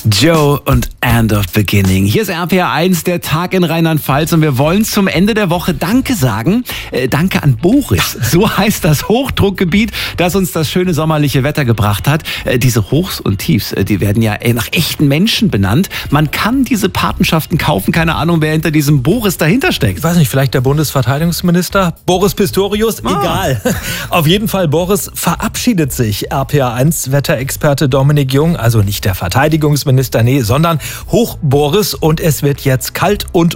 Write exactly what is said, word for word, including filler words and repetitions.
Joe und End of Beginning. Hier ist R P R eins, der Tag in Rheinland-Pfalz, und wir wollen zum Ende der Woche Danke sagen. Äh, danke an Boris. So heißt das Hochdruckgebiet, das uns das schöne sommerliche Wetter gebracht hat. Äh, diese Hochs und Tiefs, äh, die werden ja äh, nach echten Menschen benannt. Man kann diese Patenschaften kaufen. Keine Ahnung, wer hinter diesem Boris dahinter steckt. Ich weiß nicht, vielleicht der Bundesverteidigungsminister? Boris Pistorius? Ah. Egal. Auf jeden Fall, Boris verabschiedet sich. R P R eins Wetterexperte Dominik Jung, also nicht der Verteidigungsminister, nee, sondern Hoch Boris, und es wird jetzt kalt und